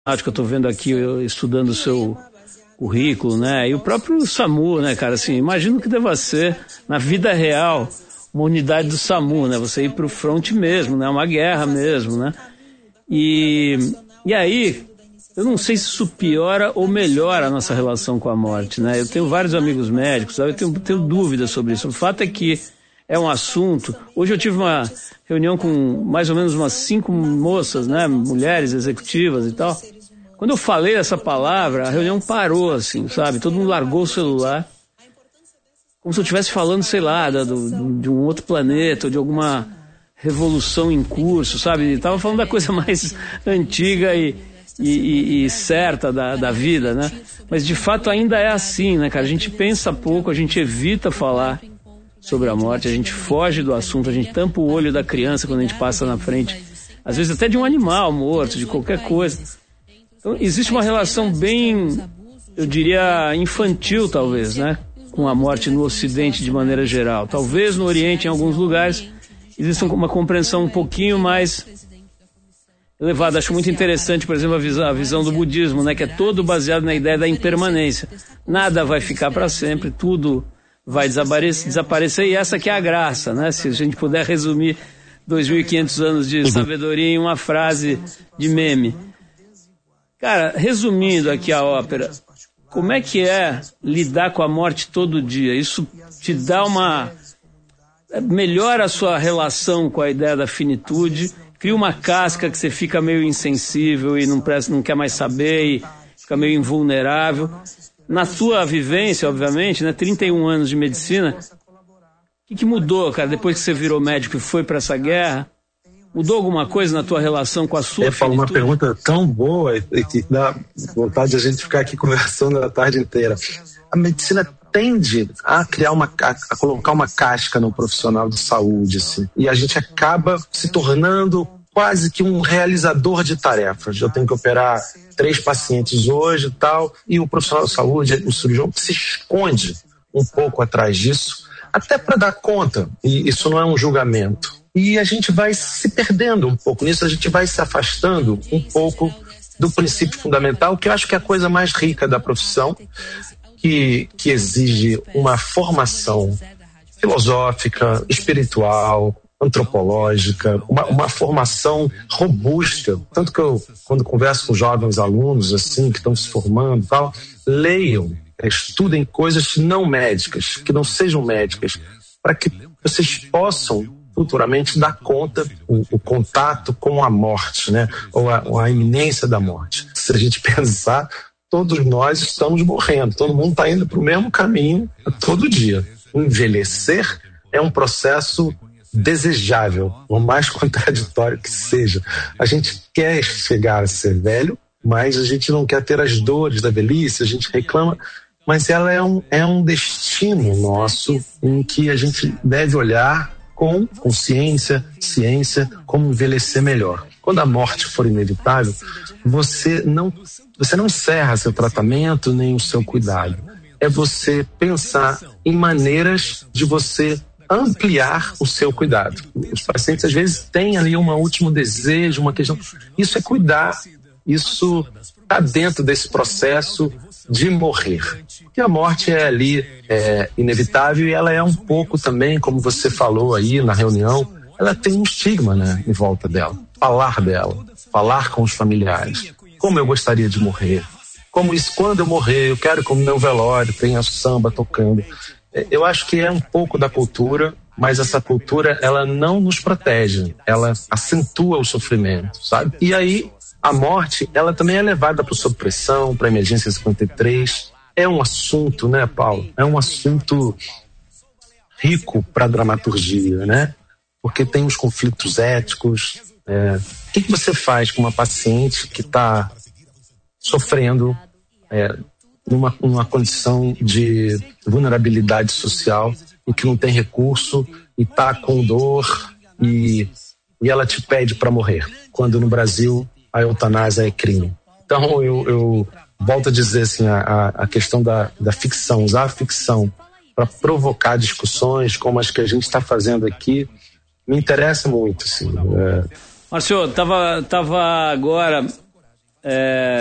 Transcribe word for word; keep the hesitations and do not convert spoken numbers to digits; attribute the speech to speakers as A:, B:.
A: que eu estou vendo aqui, eu, estudando o seu currículo, né? E o próprio SAMU, né, cara? Assim, imagino que deva ser, na vida real, uma unidade do SAMU, né? Você ir para o front mesmo, né? Uma guerra mesmo, né? E, e aí, eu não sei se isso piora ou melhora a nossa relação com a morte, né? Eu tenho vários amigos médicos, sabe? Eu tenho, tenho dúvidas sobre isso. O fato é que é um assunto... Hoje eu tive uma reunião com mais ou menos umas cinco moças, né? Mulheres executivas e tal. Quando eu falei essa palavra, a reunião parou, assim, sabe? Todo mundo largou o celular. Como se eu estivesse falando, sei lá, do, de um outro planeta, ou de alguma revolução em curso, sabe? Estava falando da coisa mais antiga e, e, e, e certa da, da vida, né? Mas, de fato, ainda é assim, né, cara? A gente pensa pouco, a gente evita falar sobre a morte, a gente foge do assunto, a gente tampa o olho da criança quando a gente passa na frente, às vezes até de um animal morto, de qualquer coisa. Então, existe uma relação bem, eu diria, infantil, talvez, né? Com a morte no Ocidente de maneira geral. Talvez no Oriente, em alguns lugares, exista uma compreensão um pouquinho mais elevada. Acho muito interessante, por exemplo, a visão, a visão do budismo, né? Que é todo baseado na ideia da impermanência. Nada vai ficar para sempre, tudo vai desaparecer, desaparecer, e essa que é a graça, né? Se a gente puder resumir dois mil e quinhentos anos de sabedoria em uma frase de meme. Cara, resumindo aqui a ópera, como é que é lidar com a morte todo dia? Isso te dá uma... melhora a sua relação com a ideia da finitude, cria uma casca que você fica meio insensível e não, presta, não quer mais saber e fica meio invulnerável. Na tua vivência, obviamente, né, trinta e um anos de medicina, o que, que mudou, cara, depois que você virou médico e foi para essa guerra? Mudou alguma coisa na tua relação com a sua
B: é, Paulo, uma pergunta tão boa e que dá vontade de a gente ficar aqui conversando a tarde inteira. A medicina tende a criar uma, a, a colocar uma casca no profissional de saúde, assim, e a gente acaba se tornando quase que um realizador de tarefas. Eu tenho que operar três pacientes hoje e tal, e o profissional de saúde, o cirurgião, se esconde um pouco atrás disso, até para dar conta, e isso não é um julgamento. E a gente vai se perdendo um pouco nisso, a gente vai se afastando um pouco do princípio fundamental, que eu acho que é a coisa mais rica da profissão, que, que exige uma formação filosófica, espiritual, antropológica, uma, uma formação robusta. Tanto que eu, quando converso com jovens alunos assim, que estão se formando e tal, leiam, estudem coisas não médicas, que não sejam médicas, para que vocês possam futuramente dar conta, o, o contato com a morte, né? Ou a, ou a iminência da morte. Se a gente pensar, todos nós estamos morrendo, todo mundo está indo para o mesmo caminho todo dia. Envelhecer é um processo desejável, por mais contraditório que seja. A gente quer chegar a ser velho, mas a gente não quer ter as dores da velhice, a gente reclama, mas ela é um, é um destino nosso em que a gente deve olhar com consciência, ciência, como envelhecer melhor. Quando a morte for inevitável, você não, você não encerra seu tratamento nem o seu cuidado. É você pensar em maneiras de você ampliar o seu cuidado. Os pacientes, às vezes, têm ali um último desejo, uma questão. Isso é cuidar. Isso está dentro desse processo de morrer. Porque a morte é ali é, inevitável e ela é um pouco também, como você falou aí na reunião, ela tem um estigma, né, em volta dela. Falar dela, falar com os familiares. Como eu gostaria de morrer. Como isso, quando eu morrer, eu quero que o meu velório tenha samba tocando. Eu acho que é um pouco da cultura, mas essa cultura, ela não nos protege. Ela acentua o sofrimento, sabe? E aí, a morte, ela também é levada para sob pressão, para a emergência cinquenta e três. É um assunto, né, Paulo? É um assunto rico para a dramaturgia, né? Porque tem os conflitos éticos. É... O que, que você faz com uma paciente que está sofrendo é, numa, numa condição de vulnerabilidade social e que não tem recurso e está com dor e, e ela te pede para morrer, quando no Brasil a eutanásia é crime. Então eu, eu volto a dizer assim, a, a questão da, da ficção, usar a ficção para provocar discussões como as que a gente está fazendo aqui, me interessa muito. Assim, é...
A: Márcio, tava, tava agora É,